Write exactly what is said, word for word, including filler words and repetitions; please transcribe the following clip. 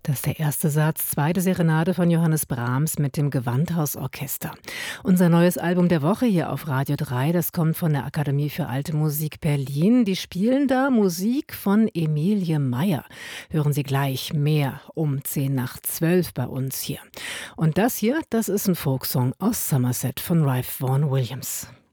Das ist der erste Satz, zweite Serenade von Johannes Brahms mit dem Gewandhausorchester. Unser neues Album der Woche hier auf Radio drei, das kommt von der Akademie für Alte Musik Berlin. Die spielen da Musik von Emilie Meier. Hören Sie gleich mehr um zehn nach zwölf bei uns hier. Und das hier, das ist ein Folksong aus Somerset von Ralph Vaughan Williams.